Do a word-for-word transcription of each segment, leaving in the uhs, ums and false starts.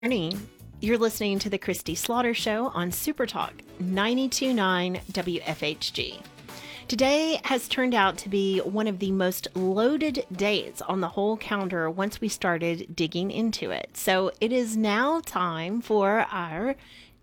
Morning. You're listening to the Christy Slaughter Show on Super Talk ninety-two point nine W F H G. Today has turned out to be one of the most loaded days on the whole calendar once we started digging into it. So it is now time for our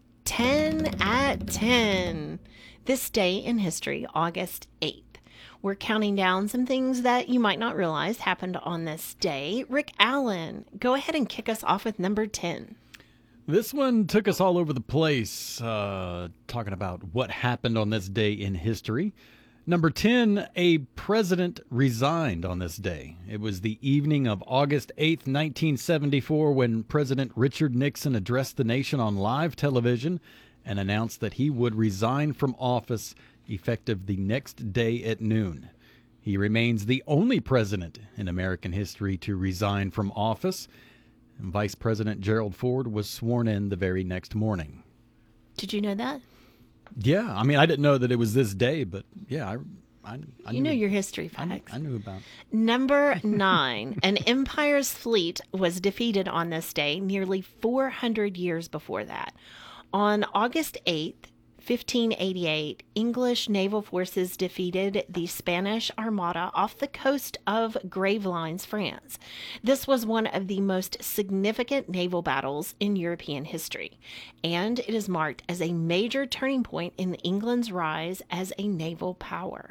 ten at ten. This day in history, August eighth. We're counting down some things that you might not realize happened on this day. Rick Allen, go ahead and kick us off with number ten. This one took us all over the place, uh, talking about what happened on this day in history. Number ten, a president resigned on this day. It was the evening of August eighth, nineteen seventy-four, when President Richard Nixon addressed the nation on live television and announced that he would resign from office effective the next day at noon. He remains the only president in American history to resign from office. And Vice President Gerald Ford was sworn in the very next morning. Did you know that? Yeah, I mean, I didn't know that it was this day, but yeah, I, I, I you knew, know your history facts. I, I knew about. Number nine, an empire's fleet was defeated on this day nearly four hundred years before that. On August eighth, fifteen eighty-eight, English naval forces defeated the Spanish Armada off the coast of Gravelines, France. This was one of the most significant naval battles in European history, and it is marked as a major turning point in England's rise as a naval power.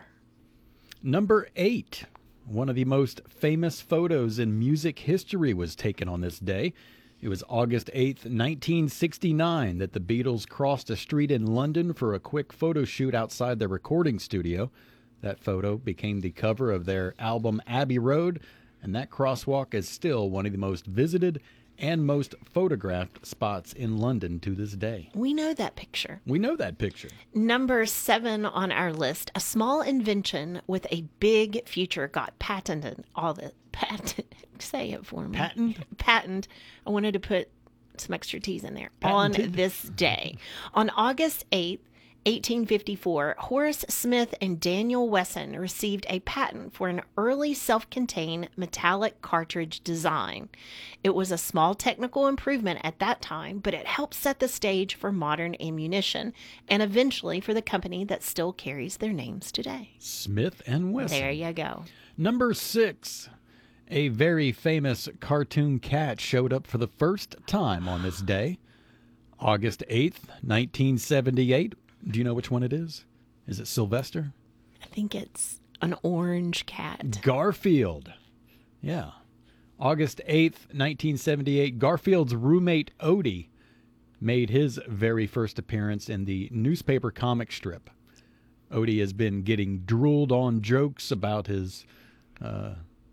Number eight, one of the most famous photos in music history was taken on this day. It was August eighth, nineteen sixty-nine, that the Beatles crossed a street in London for a quick photo shoot outside their recording studio. That photo became the cover of their album Abbey Road, and that crosswalk is still one of the most visited and most photographed spots in London to this day. We know that picture. We know that picture. Number seven on our list, a small invention with a big future got patented. All the patent, say it for me. Patent? Patent. I wanted to put some extra T's in there. Patented. On this day. On August eighth, eighteen fifty-four, Horace Smith and Daniel Wesson received a patent for an early self-contained metallic cartridge design. It was a small technical improvement at that time, but it helped set the stage for modern ammunition and eventually for the company that still carries their names today. Smith and Wesson. There you go. Number six, a very famous cartoon cat showed up for the first time on this day. August eighth, nineteen seventy-eight. Do you know which one it is? Is it Sylvester? I think it's an orange cat. Garfield. Yeah. August eighth, nineteen seventy-eight, Garfield's roommate Odie made his very first appearance in the newspaper comic strip. Odie has been getting drooled on jokes about his... Uh,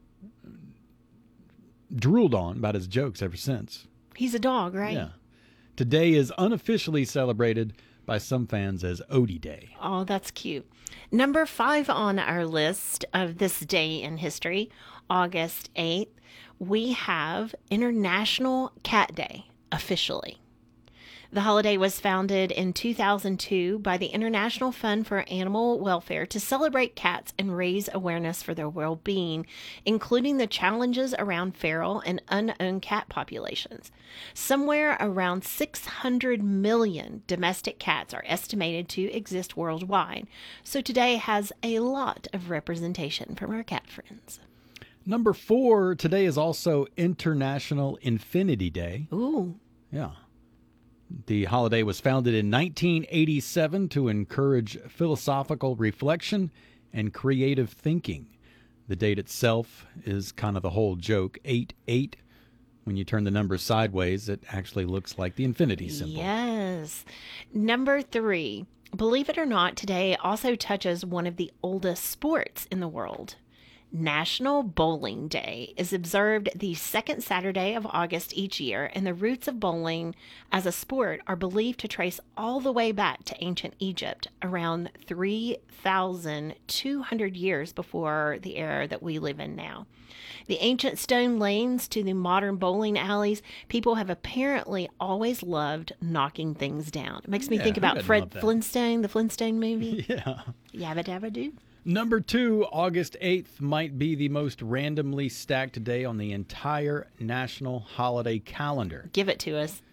drooled on about his jokes ever since. He's a dog, right? Yeah. Today is unofficially celebrated by some fans as Odie Day. Oh, that's cute. Number five on our list of this day in history, August eighth, we have International Cat Day, officially. The holiday was founded in two thousand two by the International Fund for Animal Welfare to celebrate cats and raise awareness for their well-being, including the challenges around feral and unowned cat populations. Somewhere around six hundred million domestic cats are estimated to exist worldwide, so today has a lot of representation from our cat friends. Number four, today is also International Infinity Day. Ooh. Yeah. The holiday was founded in nineteen eighty-seven to encourage philosophical reflection and creative thinking. The date itself is kind of the whole joke, eight eight. When you turn the numbers sideways, it actually looks like the infinity symbol. Yes. Number three, believe it or not, today also touches one of the oldest sports in the world. National Bowling Day is observed the second Saturday of August each year, and the roots of bowling as a sport are believed to trace all the way back to ancient Egypt, around three thousand two hundred years before the era that we live in now. The ancient stone lanes to the modern bowling alleys, people have apparently always loved knocking things down. It makes me Yeah, think who about doesn't Fred love that? Flintstone, the Flintstone movie. Yeah. Yabba dabba doo. Number two, August eighth might be the most randomly stacked day on the entire national holiday calendar. Give it to us.